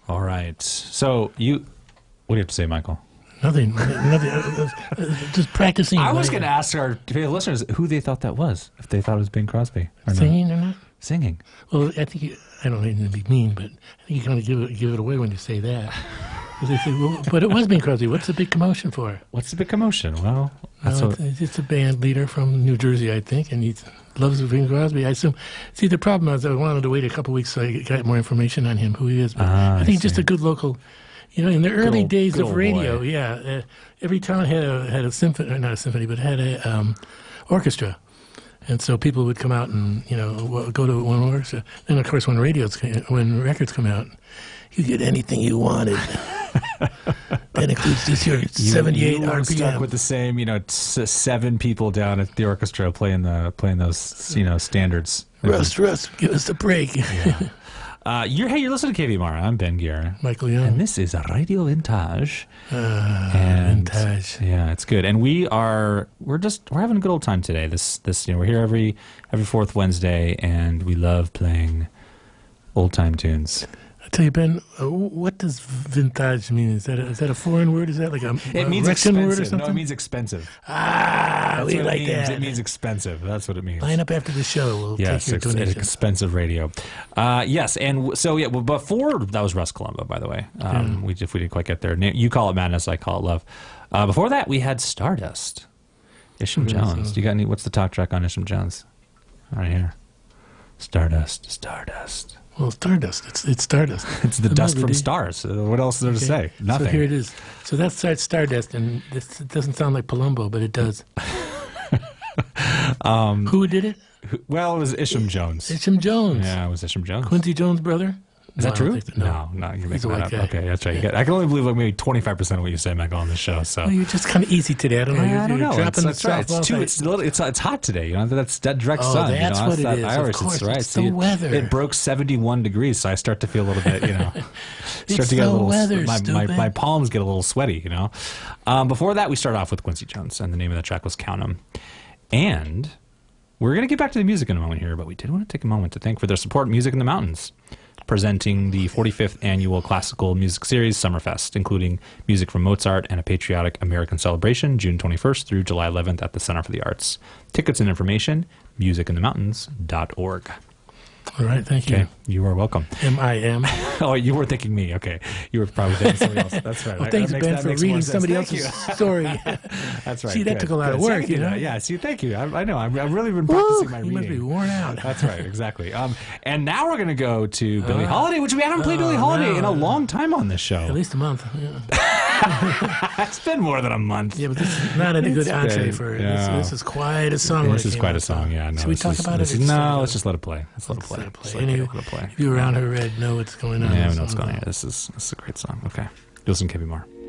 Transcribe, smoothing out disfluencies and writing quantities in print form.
All right. So what do you have to say, Michael? Nothing. Just practicing. I was going to ask our listeners who they thought that was, if they thought it was Bing Crosby or singing not. Or not. Singing. Well, I think I don't mean to be mean, but I think you kind of give it away when you say that. They say, well, but it was Bing Crosby. What's the big commotion for? What's the big commotion? Well, it's a band leader from New Jersey, I think, and he loves Bing Crosby. I assume. See, the problem is I wanted to wait a couple weeks so I got more information on him, who he is. But I think just a good local. In the early days of radio, every town had a symphony, not a symphony, but had a orchestra. And so people would come out and, go to one orchestra. Then, of course, when records come out, you get anything you wanted. That includes just your 78 you RPM. Stuck with the same, 7 people down at the orchestra playing those, standards. Russ, give us a break. Yeah. You're listening to KVMR. I'm Ben Gier. Michael Young. And this is Radio Vintage. Vintage. Yeah, it's good. And we're having a good old time today. This we're here every fourth Wednesday, and we love playing old time tunes. I tell you, Ben, what does vintage mean? Is that a foreign word? Is that like a means Russian expensive. word or something? No, it means expensive. We like that. It means expensive. That's what it means. Line up after the show. We'll take your donation. Expensive radio. Yes, and so well, before that was Russ Columbo, by the way. We didn't quite get there. You call it madness, I call it love. Before that, we had Stardust. Isham Jones. Do you got any? What's the talk track on Isham Jones? Right here. Stardust. Well, Stardust. It's Stardust. It's the dust from stars. What else is there to say? Nothing. So here it is. So that's Stardust, and it doesn't sound like Palumbo, but it does. Who did it? Well, it was Isham Jones. Isham Jones. Yeah, it was Isham Jones. Quincy Jones' brother? Is that true? No, you're making that up. Guy. Okay, that's right. I can only believe like maybe 25% of what you say, Michael, on the show. So you're just kind of easy today. I don't know. I don't know. Dropping that's right. It's hot today. That's that direct sun. That's what it is. Irish. Of course, it's right. It's the weather. It broke 71 degrees, so I start to feel a little bit. It's the weather. My palms get a little sweaty. Before that, we start off with Quincy Jones, and the name of the track was "Count 'Em," and we're going to get back to the music in a moment here, but we did want to take a moment to thank for their support, Music in the Mountains, presenting the 45th annual classical music series, Summerfest, including music from Mozart and a patriotic American celebration, June 21st through July 11th at the Center for the Arts. Tickets and information, musicinthemountains.org. All right, thank you. Okay, you are welcome. M-I-M. Oh, you were thinking me. Okay, you were probably thinking somebody else. That's right. Well, thanks, Ben, for reading somebody else's story. That's right. See, that took a lot of work, Yeah, see, thank you. I know. I've really been practicing my reading. You must be worn out. That's right, exactly. And now we're going to go to Billie Holiday, which we haven't played Billie Holiday in a long time on this show. At least a month. Yeah. It's been more than a month. Yeah, but this is not a good entree for it. Yeah. This is quite a song. This is quite a song, yeah. No, Should we talk about it? No, let's just let it play. Let's let it play. If you're around her, Red, know what's going on. Yeah, we know what's going on. This is a great song. Okay. You'll listen to KVMR.